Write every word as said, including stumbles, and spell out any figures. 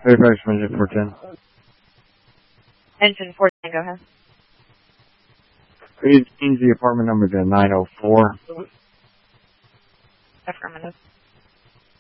Fairfax, engine four ten. Engine four ten, go ahead. Please change the apartment number to nine oh four. Affirmative.